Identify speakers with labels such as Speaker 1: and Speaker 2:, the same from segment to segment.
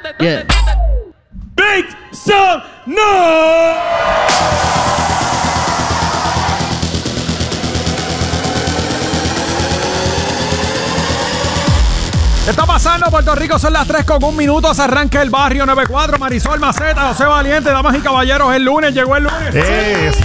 Speaker 1: Yeah.
Speaker 2: Make some noise.
Speaker 3: ¿Qué está pasando? Puerto Rico son las 3:01. Se arranca el barrio 94. Marisol Maceta, José Valiente, damas y caballeros. El lunes, llegó el lunes.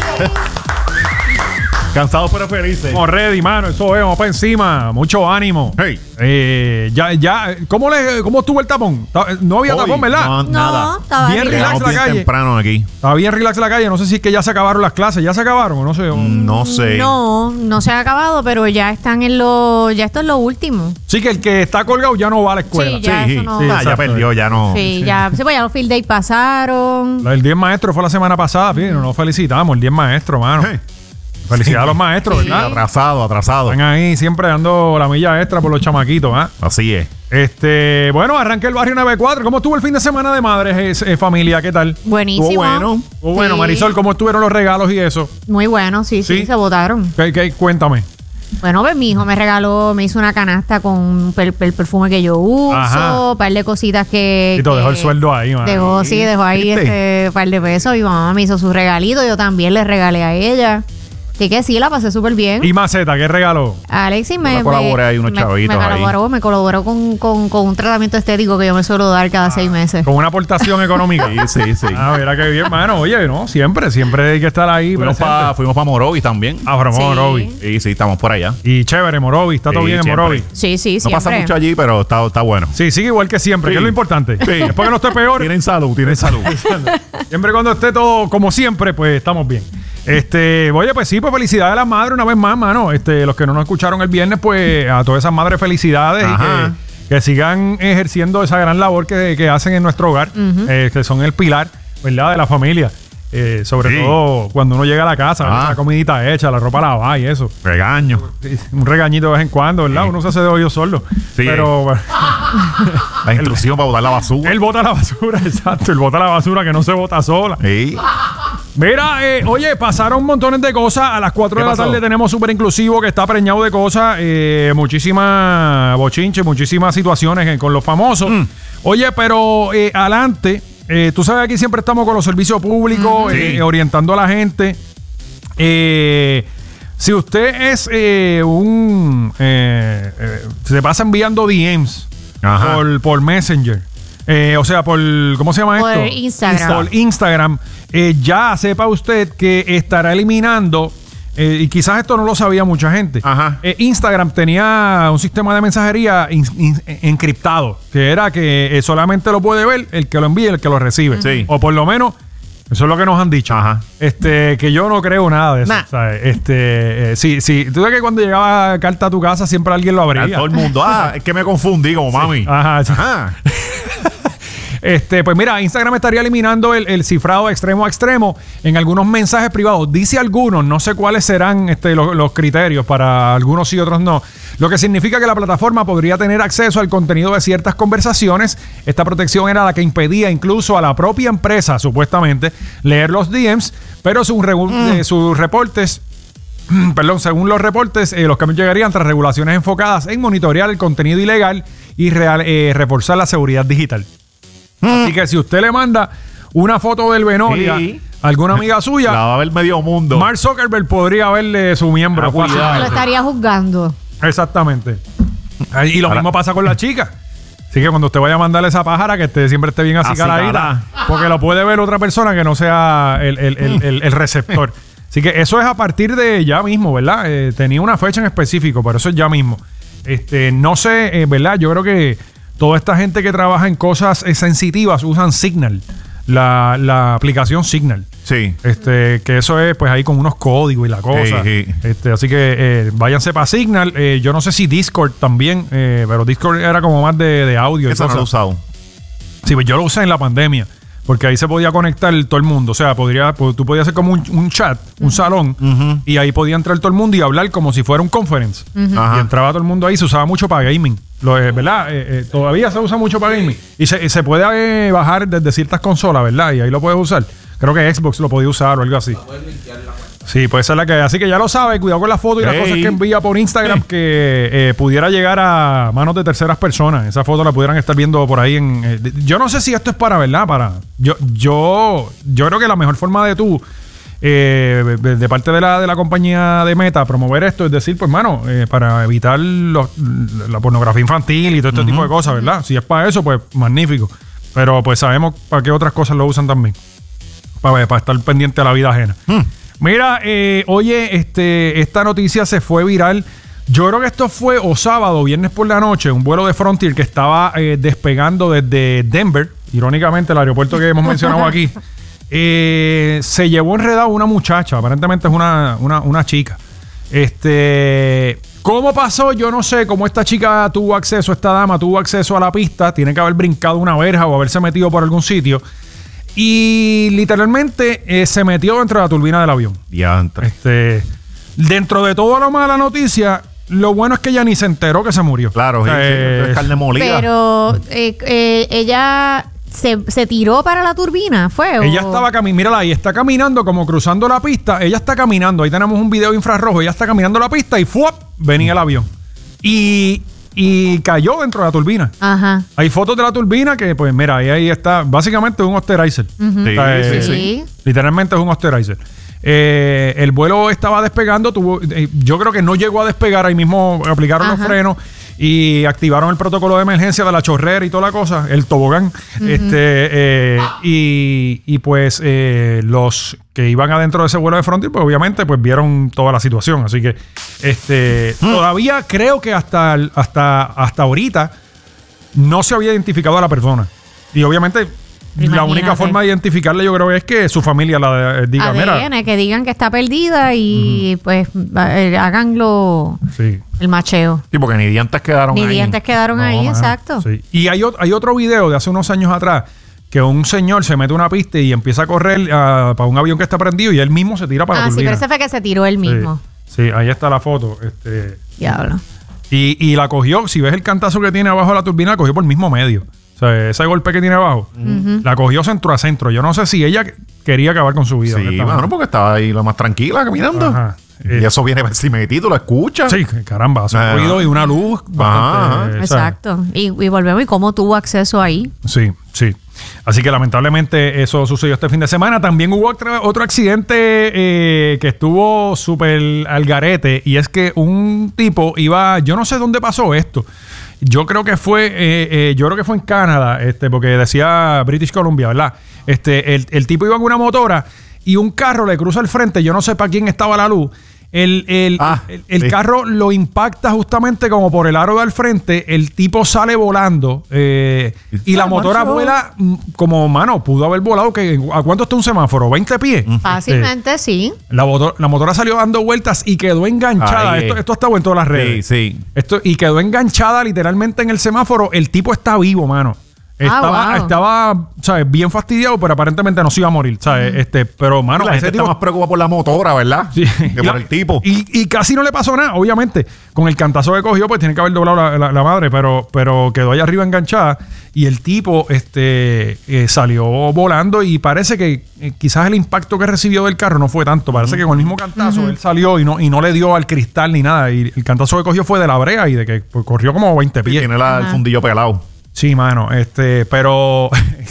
Speaker 4: Cansados pero felices.
Speaker 3: Estamos ready, mano. Eso es, vamos para encima. Mucho ánimo.
Speaker 4: Hey.
Speaker 3: ¿Cómo estuvo el tapón? No había tapón, ¿verdad?
Speaker 4: No, nada.
Speaker 5: estaba
Speaker 3: Bien
Speaker 5: bien.
Speaker 3: relax
Speaker 4: Llegamos
Speaker 3: la
Speaker 4: bien
Speaker 3: calle.
Speaker 4: temprano aquí.
Speaker 3: Estaba bien relax la calle. No sé si es que ya se acabaron las clases. ¿Ya se acabaron o no sé?
Speaker 4: No sé.
Speaker 5: No se ha acabado, pero ya están ya esto es lo último.
Speaker 3: Sí, que el que está colgado ya no va a la escuela.
Speaker 5: Sí, ya eso no.
Speaker 3: sí.
Speaker 4: Ya perdió, ya no.
Speaker 5: Sí, ya ya los field day pasaron.
Speaker 3: El 10 maestro fue la semana pasada. Fíjense, nos felicitamos. El 10 maestro, mano.
Speaker 4: Hey.
Speaker 3: Felicidades a los maestros, ¿verdad?
Speaker 4: Atrasado.
Speaker 3: Están ahí siempre dando la milla extra por los chamaquitos, ¿ah?
Speaker 4: Así es.
Speaker 3: Bueno, arranqué el barrio 94. ¿Cómo estuvo el fin de semana de madres, familia? ¿Qué tal?
Speaker 5: Buenísimo.
Speaker 3: Estuvo bueno,
Speaker 5: Sí.
Speaker 3: Marisol, ¿cómo estuvieron los regalos y eso?
Speaker 5: Muy bueno, sí, se votaron.
Speaker 3: Cuéntame.
Speaker 5: Bueno, pues mi hijo me hizo una canasta con el perfume que yo uso,
Speaker 3: Ajá.
Speaker 5: un par de cositas que...
Speaker 3: Y te dejó el sueldo ahí, mano.
Speaker 5: dejó ahí par de pesos. Mi mamá me hizo su regalito, yo también le regalé a ella. Así que sí, la pasé súper bien.
Speaker 3: ¿Y Maceta, qué regaló?
Speaker 5: Alexis
Speaker 4: Yo colaboré ahí unos chavitos
Speaker 5: me colaboró con un tratamiento estético que yo me suelo dar cada 6 meses.
Speaker 3: Con una aportación económica.
Speaker 4: Sí.
Speaker 3: Ah, mira qué bien, mano. Oye, no, siempre hay que estar ahí.
Speaker 4: Fuimos para Morovis también.
Speaker 3: Para
Speaker 5: Sí.
Speaker 3: Morovis.
Speaker 4: Sí, estamos por allá.
Speaker 3: Y chévere, Morovis. Está todo
Speaker 4: Sí,
Speaker 3: bien en
Speaker 4: siempre.
Speaker 3: Morovis.
Speaker 5: Sí,
Speaker 4: No
Speaker 5: siempre.
Speaker 4: pasa mucho allí, pero está bueno.
Speaker 3: Sí, sigue igual que siempre,
Speaker 4: Sí.
Speaker 3: que es lo importante.
Speaker 4: Sí.
Speaker 3: Después que no esté peor.
Speaker 4: Tienen salud.
Speaker 3: Siempre cuando esté todo como siempre, pues estamos bien. Oye, pues sí, pues felicidades a las madres una vez más, mano. Los que no nos escucharon el viernes, pues a todas esas madres felicidades.
Speaker 4: Ajá.
Speaker 3: Y que sigan ejerciendo esa gran labor que hacen en nuestro hogar, que son el pilar, ¿verdad?, de la familia. Sobre todo cuando uno llega a la casa, la comidita hecha, la ropa lavada y eso.
Speaker 4: Regaño.
Speaker 3: Un regañito de vez en cuando, ¿verdad? Uno se hace de hoyo solo.
Speaker 4: Sí,
Speaker 3: pero
Speaker 4: la instrucción para botar la basura.
Speaker 3: él bota la basura, exacto. Él bota la basura que no se bota sola.
Speaker 4: Sí.
Speaker 3: Mira, oye, pasaron montones de cosas. A las 4 de la
Speaker 4: pasó?
Speaker 3: tarde tenemos Súper Inclusivo, que está preñado de cosas. Muchísimas bochinches, muchísimas situaciones con los famosos. Oye, pero adelante, tú sabes, aquí siempre estamos con los servicios públicos,
Speaker 4: Sí.
Speaker 3: orientando a la gente. Si usted es se pasa enviando DMs
Speaker 4: Ajá.
Speaker 3: por Messenger, o sea, ¿cómo se llama
Speaker 5: Por
Speaker 3: esto?
Speaker 5: Instagram.
Speaker 3: Por Instagram. Ya sepa usted que estará eliminando, y quizás esto no lo sabía mucha gente.
Speaker 4: Ajá.
Speaker 3: Instagram tenía un sistema de mensajería encriptado, que era que solamente lo puede ver el que lo envía y el que lo recibe.
Speaker 4: Sí.
Speaker 3: O por lo menos, eso es lo que nos han dicho.
Speaker 4: Ajá.
Speaker 3: Que yo no creo nada de eso.
Speaker 4: Nah.
Speaker 3: ¿Sabes? Sí. Tú sabes que cuando llegaba carta a tu casa siempre alguien lo abría.
Speaker 4: Todo el mundo. Es que me confundí como mami.
Speaker 3: Ajá.
Speaker 4: Ajá.
Speaker 3: Pues mira, Instagram estaría eliminando el cifrado de extremo a extremo en algunos mensajes privados. Dice algunos, no sé cuáles serán los criterios, para algunos sí, otros no. Lo que significa que la plataforma podría tener acceso al contenido de ciertas conversaciones. Esta protección era la que impedía incluso a la propia empresa, supuestamente, leer los DMs, pero sus reportes... según los reportes, los cambios llegarían tras regulaciones enfocadas en monitorear el contenido ilegal y reforzar la seguridad digital. Así que si usted le manda una foto del Benoria a alguna amiga suya,
Speaker 4: La va a ver medio mundo.
Speaker 3: Mark Zuckerberg podría verle su miembro.
Speaker 4: Cuidado.
Speaker 5: Lo estaría juzgando.
Speaker 3: Exactamente. Y lo mismo pasa con la chica. Así que cuando usted vaya a mandarle esa pájara, que siempre esté bien acicaladita, porque lo puede ver otra persona que no sea el receptor. Así que eso es a partir de ya mismo, ¿verdad? Tenía una fecha en específico, pero eso es ya mismo. No sé, ¿verdad? Yo creo que toda esta gente que trabaja en cosas sensitivas usan Signal, la aplicación Signal.
Speaker 4: Sí.
Speaker 3: Que eso es pues ahí con unos códigos y la cosa. Así que váyanse para Signal. Yo no sé si Discord también, pero Discord era como más de audio.
Speaker 4: Eso no lo he usado.
Speaker 3: Sí, pues yo lo usé en la pandemia, porque ahí se podía conectar todo el mundo. O sea, tú podías hacer como un chat, un salón, y ahí podía entrar todo el mundo y hablar como si fuera un conference.
Speaker 4: Ajá.
Speaker 3: Y entraba todo el mundo ahí. Se usaba mucho para gaming. ¿Verdad? Todavía se usa mucho para gaming. Y se puede bajar desde ciertas consolas, ¿verdad? Y ahí lo puedes usar. Creo que Xbox lo podía usar o algo así. Sí, puede ser la que hay. Así que ya lo sabe, cuidado con la foto y las cosas que envía por Instagram que pudiera llegar a manos de terceras personas. Esa foto la pudieran estar viendo por ahí en... yo no sé si esto es para, ¿verdad? Yo creo que la mejor forma de tú, de parte de la compañía de Meta, promover esto es decir, pues, mano, para evitar la pornografía infantil y todo este tipo de cosas, ¿verdad? Si es para eso, pues, magnífico. Pero, pues, sabemos para qué otras cosas lo usan también. Para estar pendiente a la vida ajena. Mira, oye, esta noticia se fue viral. Yo creo que esto fue o sábado o viernes por la noche, un vuelo de Frontier que estaba despegando desde Denver, irónicamente el aeropuerto que hemos mencionado aquí. Se llevó enredado una muchacha, aparentemente es una chica. ¿Cómo pasó? Yo no sé cómo esta chica tuvo acceso, esta dama tuvo acceso a la pista. Tiene que haber brincado una verja o haberse metido por algún sitio. Y literalmente se metió dentro de la turbina del avión.
Speaker 4: Diantre.
Speaker 5: Dentro
Speaker 3: de todo lo mala noticia, lo bueno es que ella ni se enteró que se murió.
Speaker 4: Claro, es carne molida.
Speaker 5: Pero ella se tiró para la turbina, ¿fue?
Speaker 3: Ella estaba caminando, mírala ahí, está caminando como cruzando la pista. Ella está caminando, ahí tenemos un video infrarrojo. Ella está caminando la pista y ¡fuap! Venía el avión. Y cayó dentro de la turbina.
Speaker 5: Ajá.
Speaker 3: Hay fotos de la turbina que, pues, mira, ahí está. Básicamente es un osterizer.
Speaker 5: Sí.
Speaker 3: Literalmente es un osterizer. El vuelo estaba despegando. Yo creo que no llegó a despegar. Ahí mismo aplicaron los frenos y activaron el protocolo de emergencia de la chorrera y toda la cosa, el tobogán. Y pues los que iban adentro de ese vuelo de Frontier, pues obviamente pues vieron toda la situación. Así que todavía creo que hasta ahorita no se había identificado a la persona. Y obviamente la única forma de identificarla yo creo es que su familia la diga,
Speaker 5: mira, que digan que está perdida y pues háganlo el macheo.
Speaker 4: Sí, porque ni dientes quedaron
Speaker 5: ahí. Exacto.
Speaker 3: Sí. Y hay otro video de hace unos años atrás que un señor se mete a una pista y empieza a correr para un avión que está prendido y él mismo se tira para la turbina.
Speaker 5: Sí, pero ese fue que se tiró él mismo.
Speaker 3: Sí, ahí está la foto.
Speaker 5: Diablo.
Speaker 3: Y la cogió, si ves el cantazo que tiene abajo de la turbina, la cogió por el mismo medio. O sea, ese golpe que tiene abajo, la cogió centro a centro. Yo no sé si ella quería acabar con su vida.
Speaker 4: Sí, bueno, porque estaba ahí lo más tranquila caminando. Ajá. Y eso viene encima de ti, tú lo escuchas.
Speaker 3: Sí, caramba, hace un ruido y una luz bastante.
Speaker 5: Exacto. Y volvemos, ¿y cómo tuvo acceso ahí?
Speaker 3: Sí. Así que lamentablemente eso sucedió este fin de semana. También hubo otro accidente que estuvo súper al garete. Y es que un tipo iba, yo no sé dónde pasó esto. Yo creo que fue en Canadá, porque decía British Columbia, ¿verdad? El tipo iba en una motora y un carro le cruza el frente. Yo no sé para quién estaba la luz. El carro lo impacta justamente como por el aro del frente. El tipo sale volando y la motora vuela como, mano, pudo haber volado. ¿A cuánto está un semáforo? ¿20 pies?
Speaker 5: Fácilmente, sí.
Speaker 3: La motora salió dando vueltas y quedó enganchada. Esto está en todas las redes.
Speaker 4: Sí.
Speaker 3: Y quedó enganchada literalmente en el semáforo. El tipo está vivo, mano. Estaba, ¿sabes? Bien fastidiado, pero aparentemente no se iba a morir, ¿sabes? Pero, mano,
Speaker 4: la gente está más preocupada por la motora, ¿verdad?
Speaker 3: Sí.
Speaker 4: Que por el tipo.
Speaker 3: Y casi no le pasó nada, obviamente. Con el cantazo que cogió, pues tiene que haber doblado la madre, pero quedó allá arriba enganchada. Y el tipo salió volando y parece que quizás el impacto que recibió del carro no fue tanto. Parece que con el mismo cantazo él salió y no le dio al cristal ni nada. Y el cantazo que cogió fue de la brea y de que pues, corrió como 20 pies.
Speaker 4: Tiene el fundillo pelado.
Speaker 3: Sí, mano, pero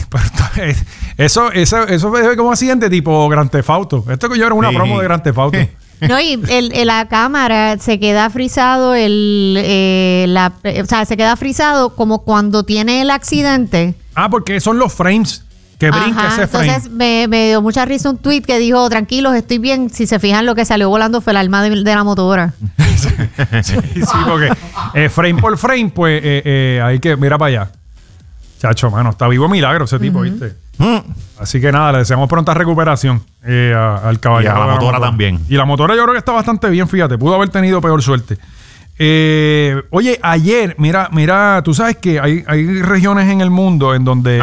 Speaker 3: eso fue como accidente tipo Grand Theft Auto. Esto que yo era una promo de Grand Theft Auto.
Speaker 5: No, y la cámara se queda frisado, se queda frisado como cuando tiene el accidente.
Speaker 3: Porque son los frames que brinca ese frame.
Speaker 5: Entonces me dio mucha risa un tweet que dijo, tranquilos, estoy bien. Si se fijan, lo que salió volando fue el alma de la motora.
Speaker 3: sí, porque frame por frame, pues hay que, mira para allá. Chacho, mano, está vivo milagro ese tipo, ¿viste? Así que nada, le deseamos pronta recuperación al caballero.
Speaker 4: Y a la motora también.
Speaker 3: Y la motora yo creo que está bastante bien, fíjate. Pudo haber tenido peor suerte. Oye, ayer, mira, tú sabes que hay regiones en el mundo en donde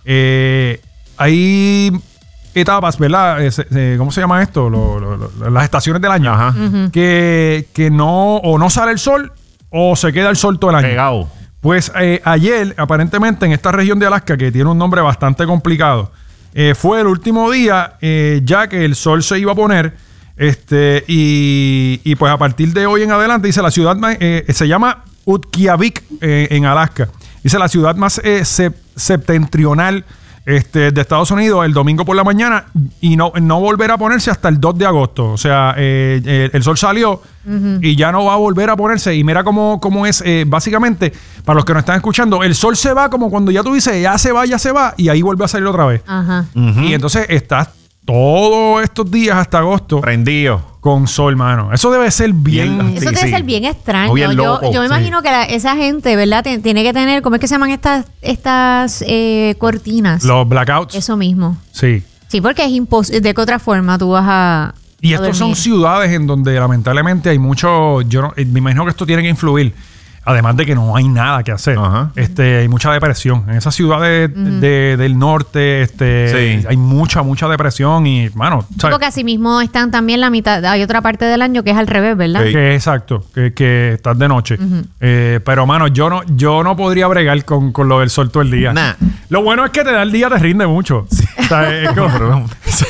Speaker 3: hay etapas, ¿verdad? ¿Cómo se llama esto? Las estaciones del año. Que no sale el sol o se queda el sol todo el año.
Speaker 4: Pegado.
Speaker 3: Pues ayer, aparentemente, en esta región de Alaska, que tiene un nombre bastante complicado, fue el último día, ya que el sol se iba a poner. Y pues a partir de hoy en adelante, dice la ciudad, se llama Utqiagvik en Alaska. Dice la ciudad más septentrional de Estados Unidos el domingo por la mañana y no volverá a ponerse hasta el 2 de agosto. O sea, el sol salió y ya no va a volver a ponerse. Y mira cómo es, básicamente, para los que nos están escuchando, el sol se va como cuando ya tú dices, ya se va, y ahí vuelve a salir otra vez.
Speaker 5: Ajá.
Speaker 3: Y entonces estás todos estos días hasta agosto
Speaker 4: prendido
Speaker 3: con sol, mano. Eso debe ser bien...
Speaker 5: Eso debe ser bien extraño.
Speaker 4: Bien loco,
Speaker 5: yo me imagino que esa gente, ¿verdad? Tiene que tener, ¿cómo es que se llaman estas cortinas?
Speaker 3: Los blackouts.
Speaker 5: Eso mismo.
Speaker 3: Sí.
Speaker 5: Sí, porque es imposible. ¿De qué otra forma tú vas a...
Speaker 3: Y estos son ciudades en donde lamentablemente hay mucho... me imagino que esto tiene que influir. Además de que no hay nada que hacer.
Speaker 4: Ajá.
Speaker 3: Hay mucha depresión. En esas ciudades del norte hay mucha depresión y, mano...
Speaker 5: Porque así mismo están también la mitad... Hay otra parte del año que es al revés, ¿verdad?
Speaker 4: Sí.
Speaker 3: Que exacto. Que estás de noche. Pero, mano, yo no podría bregar con lo del sol todo el día.
Speaker 4: Nah.
Speaker 3: Lo bueno es que te da el día, te rinde mucho. Sí. O sea, es como...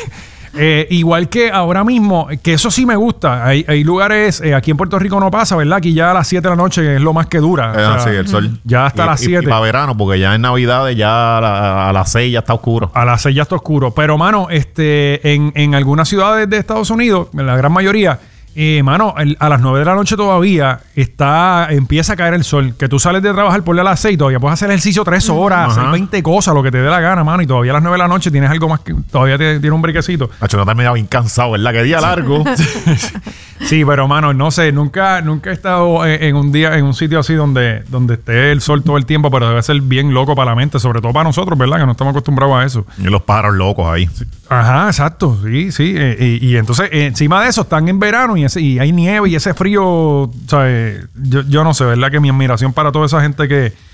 Speaker 3: igual que ahora mismo, que eso sí me gusta. Hay lugares, aquí en Puerto Rico no pasa, ¿verdad? Aquí ya a las 7 de la noche es lo más que dura. O sea,
Speaker 4: sí, el sol.
Speaker 3: Ya hasta las 7.
Speaker 4: Y para verano, porque ya en Navidades ya a las 6 ya está oscuro.
Speaker 3: A las 6 ya está oscuro. Pero, mano, en algunas ciudades de Estados Unidos, en la gran mayoría, mano, a las 9 de la noche todavía empieza a caer el sol. Que tú sales de trabajar por a las 6, todavía puedes hacer ejercicio 3 horas, hacer 20 cosas, lo que te dé la gana, mano. Y todavía a las 9 de la noche tienes algo más que... Todavía tiene un briquecito.
Speaker 4: Nacho, no terminaba bien cansado, ¿verdad? Qué día largo.
Speaker 3: Sí, pero, mano, no sé. Nunca he estado en un sitio así donde esté el sol todo el tiempo, pero debe ser bien loco para la mente, sobre todo para nosotros, ¿verdad? Que no estamos acostumbrados a eso.
Speaker 4: Y los pájaros locos ahí. Sí.
Speaker 3: Ajá, exacto. Sí. Y entonces, encima de eso, están en verano y hay nieve y ese frío, ¿sabes? Yo no sé, ¿verdad? Que mi admiración para toda esa gente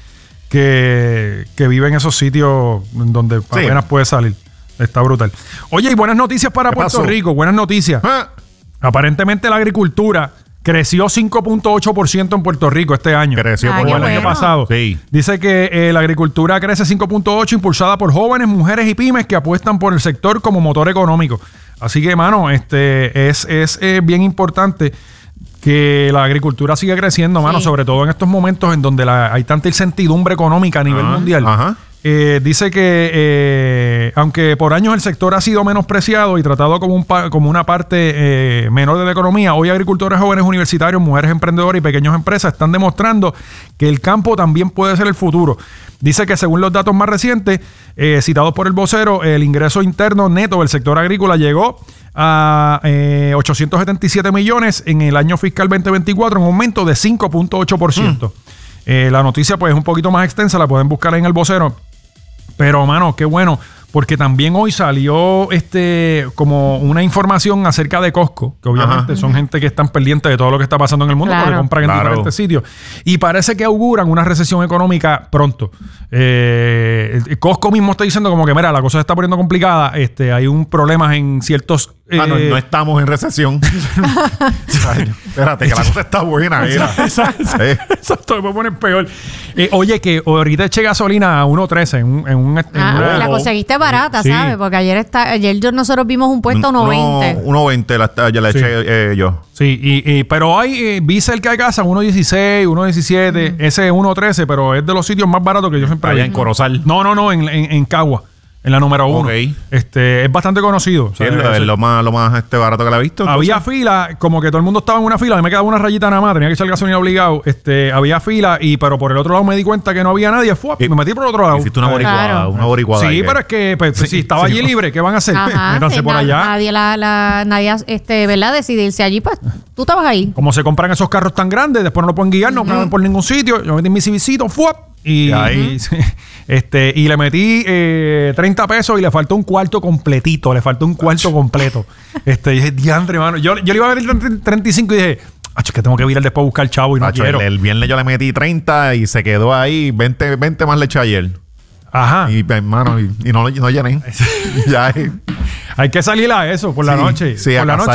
Speaker 3: que vive en esos sitios donde apenas puede salir. Está brutal. Oye, y buenas noticias para Puerto Rico. Buenas noticias. Aparentemente la agricultura creció 5.8% en Puerto Rico este año.
Speaker 4: Creció
Speaker 3: por el año pasado.
Speaker 4: Sí.
Speaker 3: Dice que la agricultura crece 5.8%, impulsada por jóvenes, mujeres y pymes que apuestan por el sector como motor económico. Así que, mano, es bien importante que la agricultura siga creciendo, mano, sobre todo en estos momentos en donde hay tanta incertidumbre económica a nivel mundial.
Speaker 4: Ajá.
Speaker 3: Dice que aunque por años el sector ha sido menospreciado y tratado como una parte menor de la economía, hoy agricultores jóvenes universitarios, mujeres emprendedoras y pequeñas empresas están demostrando que el campo también puede ser el futuro. Dice que según los datos más recientes citados por el vocero, el ingreso interno neto del sector agrícola llegó a 877 millones en el año fiscal 2024, un aumento de 5.8%. La noticia pues es un poquito más extensa, la pueden buscar en el vocero. Pero, mano, qué bueno, porque también hoy salió como una información acerca de Costco, que obviamente son gente que están pendientes de todo lo que está pasando en el mundo, porque compran en diferentes sitios. Y parece que auguran una recesión económica pronto. Costco mismo está diciendo como que, mira, la cosa se está poniendo complicada, hay un problema en ciertos...
Speaker 4: no estamos en recesión. Espérate, que la cosa está buena.
Speaker 3: Exacto, me puede poner peor. Oye, que ahorita eché gasolina a 1.13
Speaker 5: la conseguiste barata, ¿sabes? Porque ayer nosotros vimos un puesto 1.20.
Speaker 4: 1.20 ya la eché yo.
Speaker 3: Sí, pero hay vi cerca de casa 1.16, 1.17, ese 1.13, pero es de los sitios más baratos que yo siempre
Speaker 4: allá en Corozal.
Speaker 3: No, en Cagua. En la número 1.
Speaker 4: Okay.
Speaker 3: Es bastante conocido.
Speaker 4: Sí, es lo más barato que la he visto.
Speaker 3: Había fila, como que todo el mundo estaba en una fila. A mí me quedaba una rayita nada más, tenía que echar gasolina obligado. Había fila, pero por el otro lado me di cuenta que no había nadie. Me metí por el otro lado.
Speaker 4: Hiciste una boricuada.
Speaker 5: Claro.
Speaker 4: Una boricuada.
Speaker 3: Sí, pero es que si estaba allí libre, ¿qué van a hacer? Métanse por allá.
Speaker 5: Nadie, ¿verdad? Decidirse allí, pues tú estabas ahí.
Speaker 3: Como se compran esos carros tan grandes, después no lo pueden guiar, no caben por ningún sitio. Yo metí mi CVcito, y le metí 30 pesos y le faltó un cuarto completito. Le faltó un cuarto completo. Dije, diantre, mano. Yo le iba a meter 35 y dije, es que tengo que ir después a buscar chavo y no quiero.
Speaker 4: El viernes yo le metí 30 y se quedó ahí. 20 más le eché ayer.
Speaker 3: Ajá.
Speaker 4: Y, hermano, no llené. Ya
Speaker 3: hay que salir a eso por la noche.
Speaker 4: Sí,
Speaker 3: por la noche.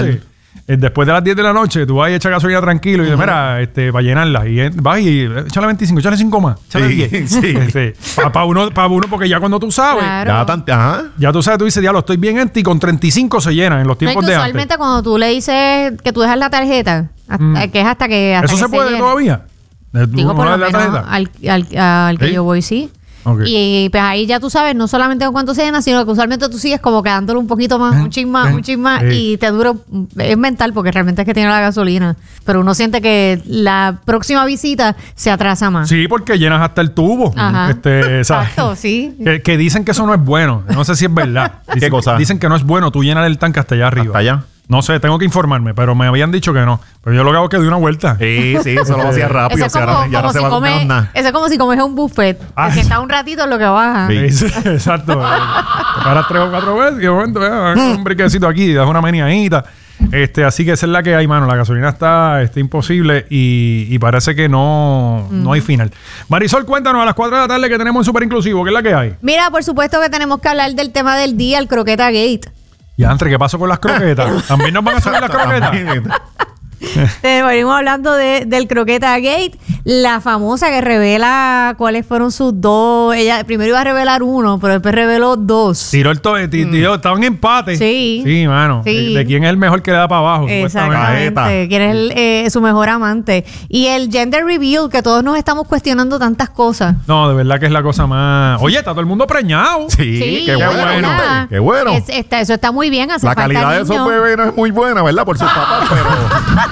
Speaker 3: después de las 10 de la noche, tú vas y echas gasolina tranquilo y dices, mira, para llenarla. Y vas y échale 25, échale 5 más. Échale 10. Sí. Para uno, porque ya cuando tú sabes,
Speaker 5: Claro.
Speaker 3: ya tú sabes, tú dices, diablo, estoy bien en ti, con 35 se llenan en los tiempos de antes.
Speaker 5: Usualmente cuando tú le dices que tú dejas la tarjeta, que es hasta que...
Speaker 3: ¿Eso se puede todavía?
Speaker 5: Digo, por lo menos al que yo voy, sí.
Speaker 3: Okay.
Speaker 5: Y pues ahí ya tú sabes, no solamente con cuánto se llena, sino que usualmente tú sigues como quedándolo un poquito más, un chin más, y te dura, es mental porque realmente es que tiene la gasolina, pero uno siente que la próxima visita se atrasa más.
Speaker 3: Sí, porque llenas hasta el tubo.
Speaker 5: Ajá.
Speaker 3: Exacto,
Speaker 5: sí.
Speaker 3: Que dicen que eso no es bueno, no sé si es verdad.
Speaker 4: ¿Qué cosa?
Speaker 3: Dicen que no es bueno tú llenar el tanque hasta allá arriba.
Speaker 4: Hasta allá.
Speaker 3: No sé, tengo que informarme, pero me habían dicho que no. Pero yo lo que hago es que doy una vuelta.
Speaker 4: Sí, eso lo hacía rápido.
Speaker 5: Eso es como si comes un buffet. Te sientas un ratito en lo que baja.
Speaker 3: Sí. Exacto. Te paras 3 o 4 veces y de momento un briquecito aquí, das una meneadita. Así que esa es la que hay, mano. La gasolina está imposible y parece que no hay final. Marisol, cuéntanos a las 4 de la tarde que tenemos en Super Inclusivo. ¿Qué es la que hay?
Speaker 5: Mira, por supuesto que tenemos que hablar del tema del día, el Croqueta Gate.
Speaker 3: Y Andre, ¿qué pasó con las croquetas? ¿También nos van a subir las croquetas?
Speaker 5: Venimos hablando del Croqueta Gate, la famosa que revela cuáles fueron sus dos. Ella primero iba a revelar uno, pero después reveló 2.
Speaker 3: Tiró el estaban en empate.
Speaker 5: Sí.
Speaker 3: Sí, mano.
Speaker 5: Sí.
Speaker 3: De quién es el mejor que le da para abajo.
Speaker 5: Exactamente. Quién es su mejor amante. Y el gender reveal, que todos nos estamos cuestionando tantas cosas.
Speaker 3: No, de verdad que es la cosa más. Oye, está todo el mundo preñado.
Speaker 4: Sí, qué bueno. Qué bueno.
Speaker 5: Eso está muy bien.
Speaker 4: La calidad de esos bebés no es muy buena, ¿verdad? Por sus papás, pero.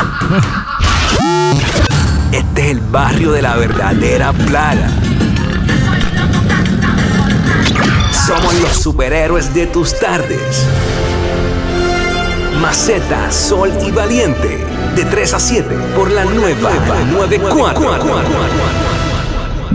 Speaker 1: Este es el barrio de la verdadera plaga. Somos los superhéroes de tus tardes. Maceta, Sol y Valiente. De 3 a 7 por la nueva 94.